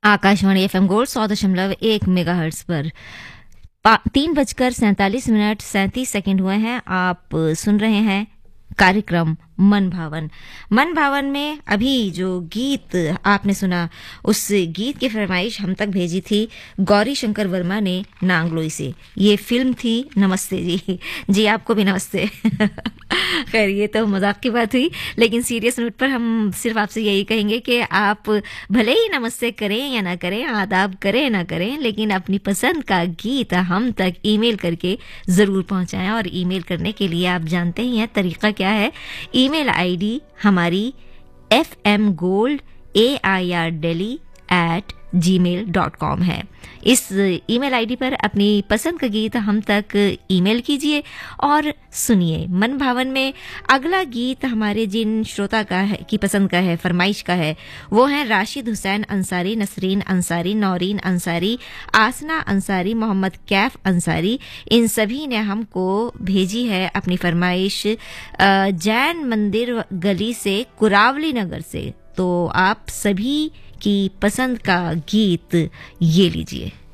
Akashvani FM gold 100.1 megahertz पर 3:47 हुए हैं। आप सुन रहे हैं कार्यक्रम मन भावन। मन भावन में अभी जो गीत आपने सुना, उस गीत की फरमाइश हम तक भेजी थी गौरी शंकर वर्मा ने नांगलोई से। ये फिल्म थी नमस्ते जी। जी आपको भी नमस्ते। खैर ये तो मजाक की बात हुई, लेकिन सीरियस नोट पर हम सिर्फ आपसे यही कहेंगे कि आप भले ही नमस्ते करें या ना करें, आदाब करें ना करें, लेकिन अपनी पसंद का गीत हम तक ईमेल करके ज़रूर पहुंचाएं। और ईमेल करने के लिए आप जानते ही हैं तरीका क्या है। ईमेल आईडी हमारी fmgold@gmail.com है। इस ईमेल आईडी पर अपनी पसंद का गीत हम तक ईमेल कीजिए और सुनिए। मन भावन में अगला गीत हमारे जिन श्रोता का है की पसंद का है, फरमाइश का है, वो हैं राशिद हुसैन अंसारी, नसरीन अंसारी, नौरीन अंसारी, आसना अंसारी, मोहम्मद कैफ अंसारी। इन सभी ने हमको भेजी है अपनी फरमाइश जैन मंदिर गली से, कुरावली नगर से। तो आप सभी की पसंद का गीत ये लीजिए।